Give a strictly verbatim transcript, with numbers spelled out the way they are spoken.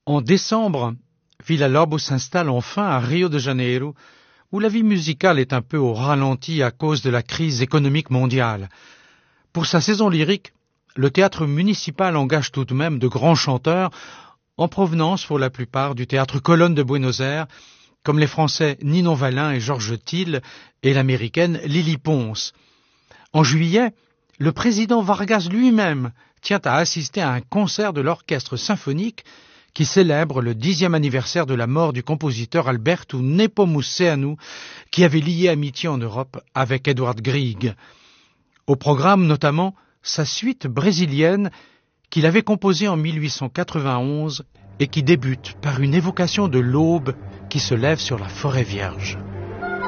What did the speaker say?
En décembre, Villa-Lobos s'installe enfin à Rio de Janeiro, où la vie musicale est un peu au ralenti à cause de la crise économique mondiale. Pour sa saison lyrique, le théâtre municipal engage tout de même de grands chanteurs, en provenance pour la plupart du théâtre Colonne de Buenos Aires, comme les Français Ninon Wallin et Georges Thill et l'Américaine Lily Pons. En juillet, le président Vargas lui-même tient à assister à un concert de l'orchestre symphonique qui célèbre le dixième anniversaire de la mort du compositeur Alberto Nepomuceno, qui avait lié amitié en Europe avec Edward Grieg. Au programme notamment sa suite brésilienne qu'il avait composée en mille huit cent quatre-vingt-onze et qui débute par une évocation de l'aube qui se lève sur la forêt vierge.